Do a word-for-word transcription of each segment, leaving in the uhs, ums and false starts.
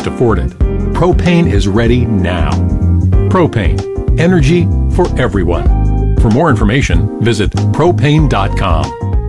least afford it. Propane is ready now. Propane, energy for everyone. For more information, visit propane dot com.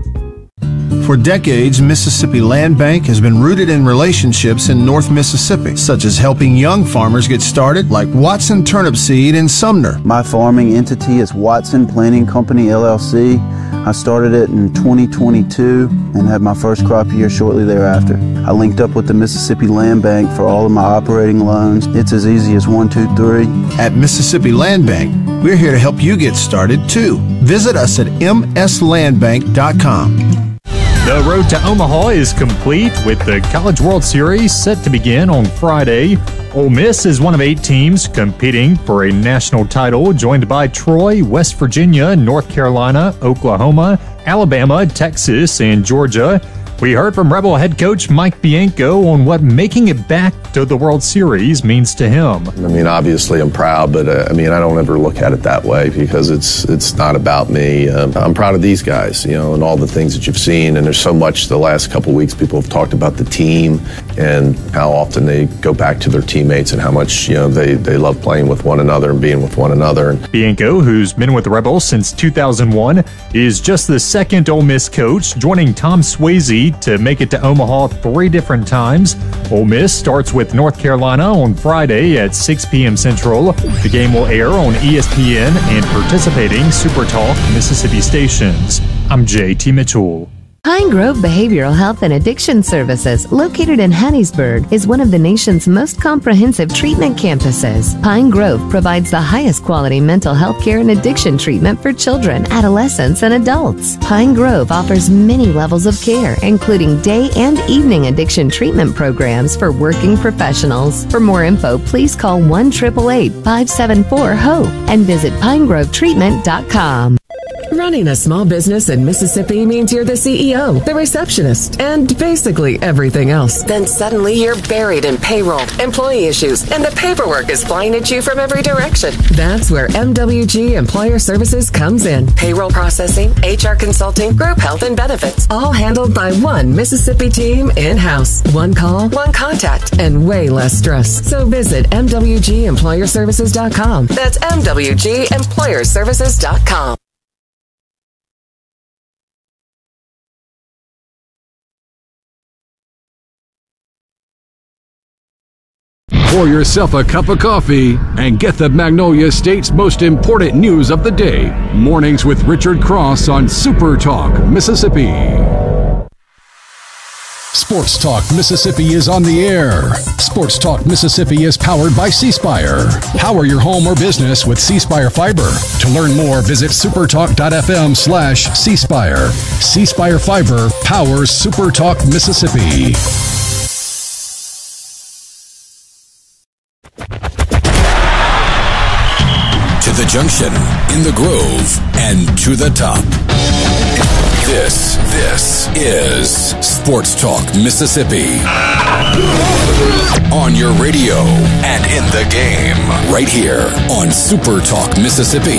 For decades, Mississippi Land Bank has been rooted in relationships in North Mississippi, such as helping young farmers get started, like Watson Turnip Seed in Sumner. My farming entity is Watson Planting Company, L L C. I started it in twenty twenty-two and had my first crop year shortly thereafter. I linked up with the Mississippi Land Bank for all of my operating loans. It's as easy as one, two, three. At Mississippi Land Bank, we're here to help you get started, too. Visit us at m s land bank dot com. The road to Omaha is complete with the College World Series set to begin on Friday. Ole Miss is one of eight teams competing for a national title, joined by Troy, West Virginia, North Carolina, Oklahoma, Alabama, Texas, and Georgia. We heard from Rebel head coach Mike Bianco on what making it back to the World Series means to him. I mean, obviously I'm proud, but uh, I mean, I don't ever look at it that way because it's it's not about me. Um, I'm proud of these guys, you know, and all the things that you've seen. And there's so much the last couple of weeks people have talked about the team and how often they go back to their teammates and how much, you know, they, they love playing with one another and being with one another. Bianco, who's been with the Rebels since two thousand one, is just the second Ole Miss coach, joining Tom Swayze to make it to Omaha three different times. Ole Miss starts with North Carolina on Friday at six p.m. Central. The game will air on E S P N and participating Super Talk Mississippi stations. I'm J T Mitchell. Pine Grove Behavioral Health and Addiction Services, located in Hattiesburg, is one of the nation's most comprehensive treatment campuses. Pine Grove provides the highest quality mental health care and addiction treatment for children, adolescents, and adults. Pine Grove offers many levels of care, including day and evening addiction treatment programs for working professionals. For more info, please call one eight eight eight, five seven four, HOPE and visit pine grove treatment dot com. Running a small business in Mississippi means you're the C E O, the receptionist, and basically everything else. Then suddenly you're buried in payroll, employee issues, and the paperwork is flying at you from every direction. That's where M W G Employer Services comes in. Payroll processing, H R consulting, group health and benefits, all handled by one Mississippi team in-house. One call, one contact, and way less stress. So visit m w g employer services dot com. That's m w g employer services dot com. Pour yourself a cup of coffee and get the Magnolia State's most important news of the day. Mornings with Richard Cross on Super Talk Mississippi. Sports Talk Mississippi is on the air. Sports Talk Mississippi is powered by C Spire. Power your home or business with C Spire Fiber. To learn more, visit supertalk dot f m slash C Spire. C Spire Fiber powers Super Talk Mississippi. To the junction, in the grove, and to the top. This, this is Sports Talk Mississippi. On your radio and in the game. Right here on Super Talk Mississippi.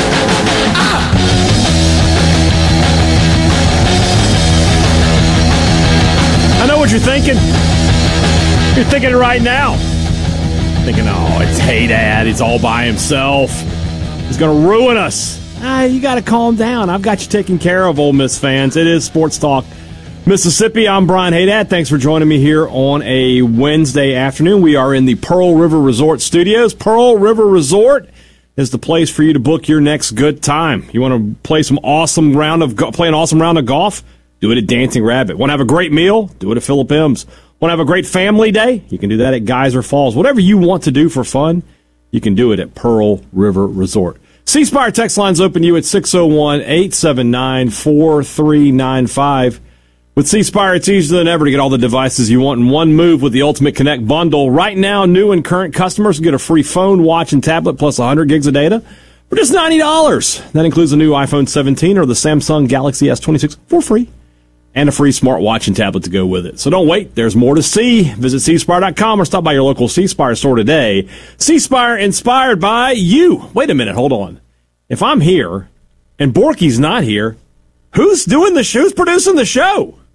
I know what you're thinking. You're thinking it right now. Thinking, oh, it's Hey Dad. He's all by himself. He's going to ruin us. Ah, you got to calm down. I've got you taken care of, Ole Miss fans. It is Sports Talk Mississippi. I'm Brian Haydad. Thanks for joining me here on a Wednesday afternoon. We are in the Pearl River Resort Studios. Pearl River Resort is the place for you to book your next good time. You want to play some awesome round of go- play an awesome round of golf? Do it at Dancing Rabbit. Want to have a great meal? Do it at Philip M's. Want to have a great family day? You can do that at Geyser Falls. Whatever you want to do for fun, you can do it at Pearl River Resort. C Spire text line's open to you at six oh one, eight seven nine, four three nine five. With C Spire, it's easier than ever to get all the devices you want in one move with the Ultimate Connect bundle. Right now, new and current customers get a free phone, watch, and tablet plus one hundred gigs of data for just ninety dollars. That includes a new iPhone seventeen or the Samsung Galaxy S twenty-six for free, and a free smartwatch and tablet to go with it. So don't wait. There's more to see. Visit c spire dot com or stop by your local C Spire store today. C Spire, inspired by you. Wait a minute. Hold on. If I'm here and Borky's not here, who's doing the show? Who's producing the show?